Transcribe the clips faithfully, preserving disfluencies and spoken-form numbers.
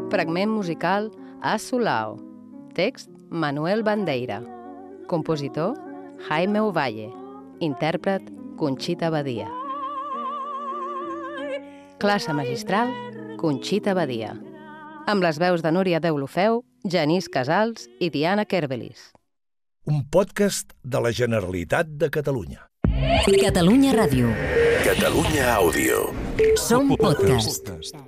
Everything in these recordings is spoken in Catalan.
Fragment musical A Sulao. Text Manuel Bandeira. Compositor Jaime Ovalle. Intèrpret Conxita Badia. Classe magistral Conxita Badia. Amb les veus de Núria Deulofeu, Genís Casals i Diana Kerbelis. Un podcast de la Generalitat de Catalunya. Catalunya Ràdio. Catalunya Àudio. Som podcast.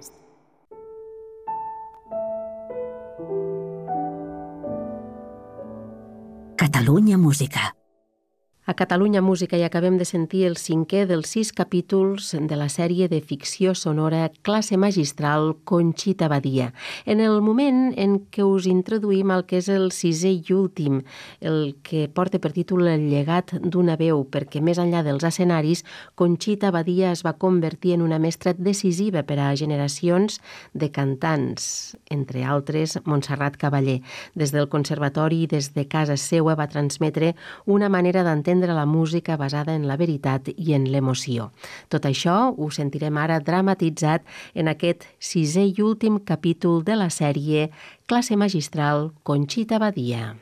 Catalunya Música. A Catalunya Música hi acabem de sentir el cinquè dels sis capítols de la sèrie de ficció sonora Classe magistral Conxita Badia, en el moment en què us introduïm el que és el sisè i últim, el que porta per títol El llegat d'una veu, perquè més enllà dels escenaris, Conxita Badia es va convertir en una mestra decisiva per a generacions de cantants, entre altres Montserrat Cavaller. Des del conservatori i des de casa seua va transmetre una manera d'entendre la música basada en la veritat i en l'emoció. Tot això ho sentirem ara dramatitzat en aquest sisè i últim capítol de la sèrie Classe magistral Conxita Badia.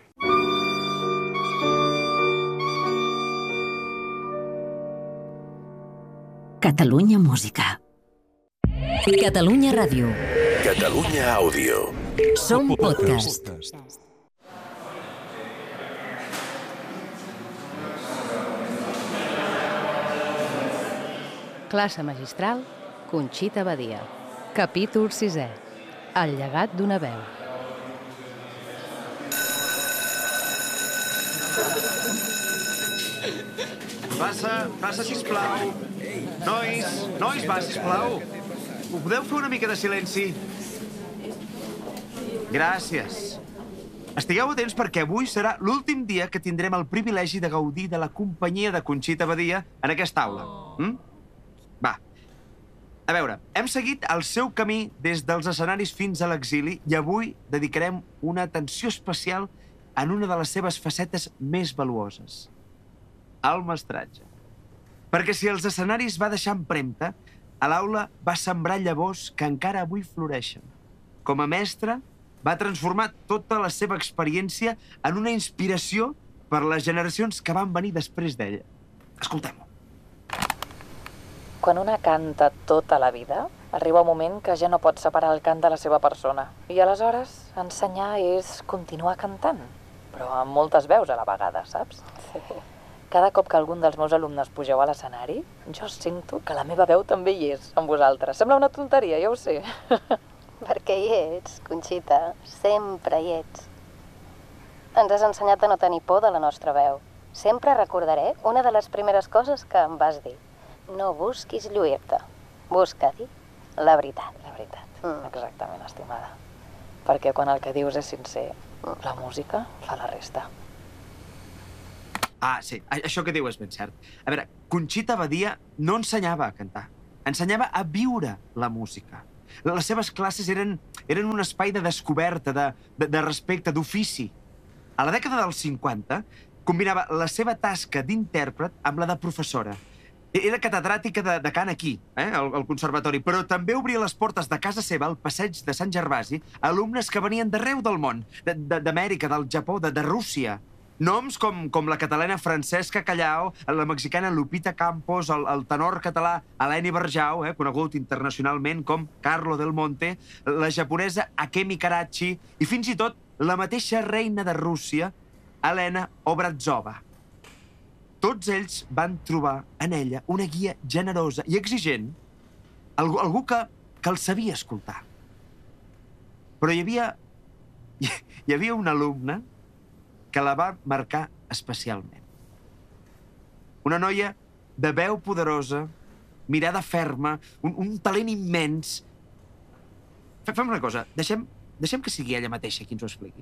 Catalunya Música. Catalunya Ràdio. Catalunya Àudio. Som podcast. Classe magistral Conxita Badia. Capítol sisè. El llegat d'una veu. Passa, passa, sisplau. Nois, nois, va, sisplau. Ho podeu fer una mica de silenci? Gràcies. Estigueu atents perquè avui serà l'últim dia que tindrem el privilegi de gaudir de la companyia de Conxita Badia en aquesta aula. Mm? Va. A veure, hem seguit el seu camí des dels escenaris fins a l'exili i avui dedicarem una atenció especial en una de les seves facetes més valuoses. El mestratge. Perquè si els escenaris va deixar empremta, a l'aula va sembrar llavors que encara avui floreixen. Com a mestra, va transformar tota la seva experiència en una inspiració per les generacions que van venir després d'ella. Escoltem-ho. Quan una canta tota la vida, arriba un moment que ja no pot separar el cant de la seva persona. I aleshores, ensenyar és continuar cantant, però amb moltes veus a la vegada, saps? Sí. Cada cop que algun dels meus alumnes pugeu a l'escenari, jo sento que la meva veu també hi és, amb vosaltres. Sembla una tonteria, ja ho sé. Perquè hi ets, Conxita, sempre hi ets. Ens has ensenyat a no tenir por de la nostra veu. Sempre recordaré una de les primeres coses que em vas dir. No busquis lluir-te, busca dir la veritat. La veritat, Mm. exactament, estimada. Perquè quan el que dius és sincer, la música fa la resta. Ah, sí, a- això que diu és ben cert. A veure, Conxita Badia no ensenyava a cantar, ensenyava a viure la música. Les seves classes eren, eren un espai de descoberta, de, de, de respecte, d'ofici. A la dècada dels cinquanta, combinava la seva tasca d'intèrpret amb la de professora. Era catedràtica de, de cant aquí, eh, al, al conservatori, però també obria les portes de casa seva al passeig de Sant Gervasi a alumnes que venien d'arreu del món, de- de- d'Amèrica, del Japó, de, de Rússia. Noms com, com la catalana Francesca Callao, la mexicana Lupita Campos, el, el tenor català Eleni Barjau, eh, conegut internacionalment com Carlo Del Monte, la japonesa Akemi Karachi i fins i tot la mateixa reina de Rússia, Helena Obrazova. Tots ells van trobar en ella una guia generosa i exigent, algú, algú que, que el sabia escoltar. Però hi havia, hi havia una alumna que la va marcar especialment. Una noia de veu poderosa, mirada ferma, un, un talent immens. Fem una cosa, deixem, deixem que sigui ella mateixa qui ens ho expliqui.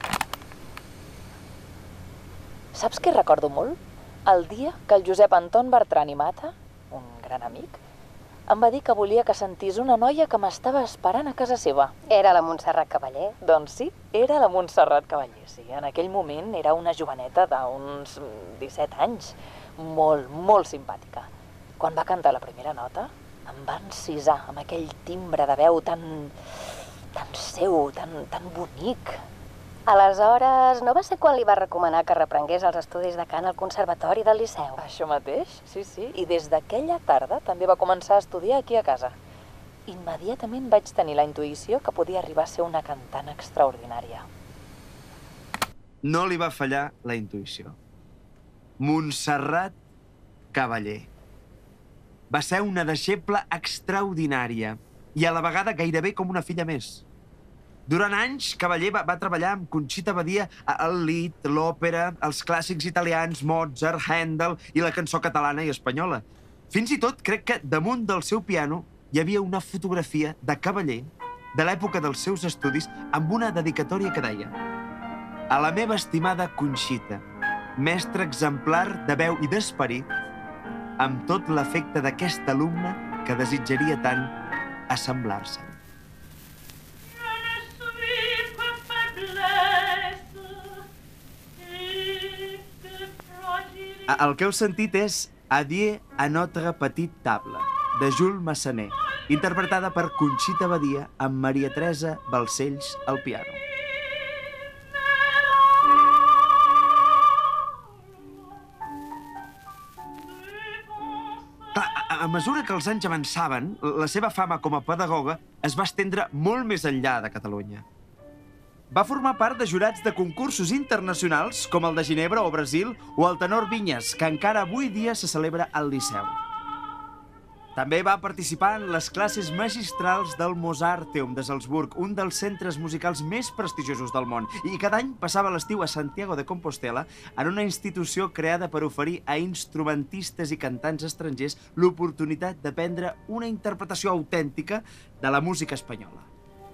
Saps què recordo molt? El dia que el Josep Anton Bertran i Mata, un gran amic, em va dir que volia que sentís una noia que m'estava esperant a casa seva. Era la Montserrat Cavaller. Doncs sí, era la Montserrat Cavaller, sí. En aquell moment era una joveneta d'uns disset anys, molt, molt simpàtica. Quan va cantar la primera nota, em va encisar amb aquell timbre de veu tan... tan seu, tan, tan bonic. Aleshores, no va ser quan li va recomanar que reprengués els estudis de cant al Conservatori del Liceu? Això mateix, sí, sí. I des d'aquella tarda també va començar a estudiar aquí a casa. Immediatament vaig tenir la intuïció que podia arribar a ser una cantant extraordinària. No li va fallar la intuïció. Montserrat Caballé. Va ser una deixeble extraordinària i a la vegada gairebé com una filla més. Durant anys, Caballé va, va treballar amb Conxita Badia al Lied, l'òpera, els clàssics italians, Mozart, Händel i la cançó catalana i espanyola. Fins i tot crec que damunt del seu piano hi havia una fotografia de Caballé de l'època dels seus estudis amb una dedicatòria que deia: a la meva estimada Conxita, mestre exemplar de veu i d'esperit, amb tot l'efecte d'aquest alumne que desitjaria tant assemblar-se'n. El que heu sentit és Adieu à notre petite table, de Jules Massanet, interpretada per Conxita Badia amb Maria Teresa Balcells al piano. Clar, a mesura que els anys avançaven, la seva fama com a pedagoga es va estendre molt més enllà de Catalunya. Va formar part de jurats de concursos internacionals com el de Ginebra o Brasil o el Tenor Vinyes, que encara avui dia se celebra al Liceu. També va participar en les classes magistrals del Mozarteum de Salzburg, un dels centres musicals més prestigiosos del món, i cada any passava l'estiu a Santiago de Compostela en una institució creada per oferir a instrumentistes i cantants estrangers l'oportunitat d'aprendre una interpretació autèntica de la música espanyola.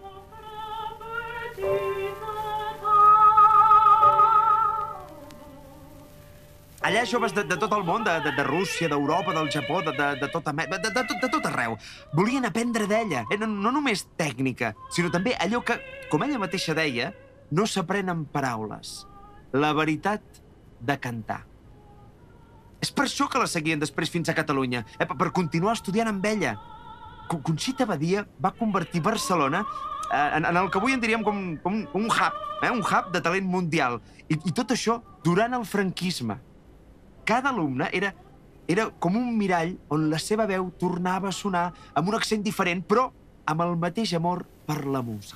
Allà joves de, de tot el món, de, de, de Rússia, d'Europa, del Japó, de, de, de, tot, de, de, de, tot, de tot arreu, volien aprendre d'ella. Eh? No, no només tècnica, sinó també allò que, com ella mateixa deia, no s'aprèn amb paraules. La veritat de cantar. És per això que la seguien després fins a Catalunya, eh? per continuar estudiant amb ella. Conxita Badia va convertir Barcelona eh, en, en el que avui en diríem com, com un hub, eh? un hub de talent mundial. I, i tot això durant el franquisme. Cada alumne era, era com un mirall on la seva veu tornava a sonar amb un accent diferent, però amb el mateix amor per la música.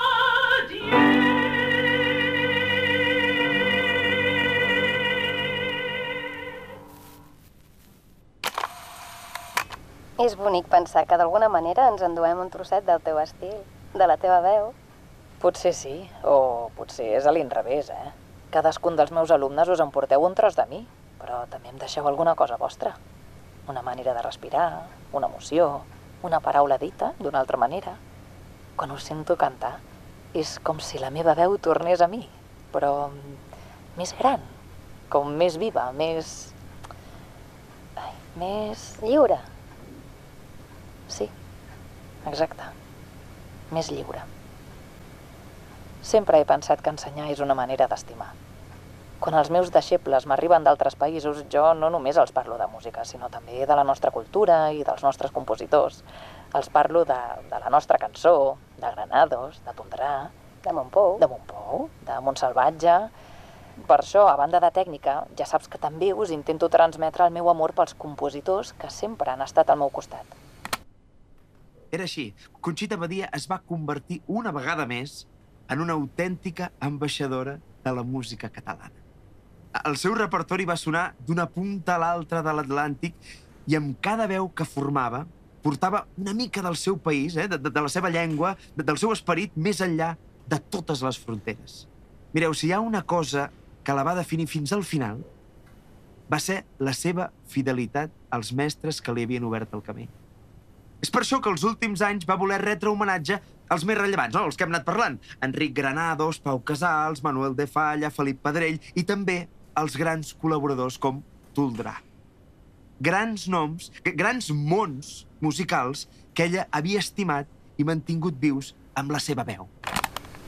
És bonic pensar que d'alguna manera ens enduem un trosset del teu estil, de la teva veu. Potser sí, o potser és a l'inrevés, eh? Cadascun dels meus alumnes us emporteu un tros de mi, però també em deixeu alguna cosa vostra. Una manera de respirar, una emoció, una paraula dita d'una altra manera. Quan us sento cantar, és com si la meva veu tornés a mi, però més gran, com més viva, més... Ai, més... Lliure. Sí, exacte. Més lliure. Sempre he pensat que ensenyar és una manera d'estimar. Quan els meus deixebles m'arriben d'altres països, jo no només els parlo de música, sinó també de la nostra cultura i dels nostres compositors. Els parlo de, de la nostra cançó, de Granados, de Tundrà, de Montpou, de Montpou, de Montsalvatge. Per això, a banda de tècnica, ja saps que també us intento transmetre el meu amor pels compositors que sempre han estat al meu costat. Era així. Conxita Badia es va convertir una vegada més en una autèntica ambaixadora de la música catalana. El seu repertori va sonar d'una punta a l'altra de l'Atlàntic i amb cada veu que formava portava una mica del seu país, eh, de, de la seva llengua, de, del seu esperit més enllà de totes les fronteres. Mireu, si hi ha una cosa que la va definir fins al final, va ser la seva fidelitat als mestres que li havien obert el camí. És per això que els últims anys va voler retre homenatge als més rellevants, no? Els que hem anat parlant. Enric Granados, Pau Casals, Manuel de Falla, Felip Pedrell i també els grans col·laboradors com Tundrà. Grans noms, grans mons musicals que ella havia estimat i mantingut vius amb la seva veu.